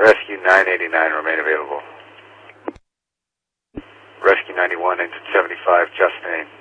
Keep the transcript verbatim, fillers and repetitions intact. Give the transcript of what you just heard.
Rescue nine eighty-nine, remain available. Rescue ninety-one, engine seventy-five, Justine.